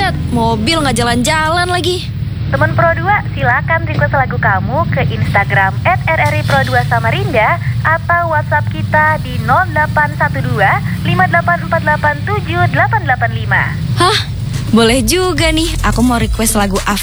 macet, mobil nggak jalan-jalan lagi. Teman Pro 2, silakan request lagu kamu ke Instagram @rripro2 Samarinda atau WhatsApp kita di 0812 58487885. Hah? Boleh juga nih, aku mau request lagu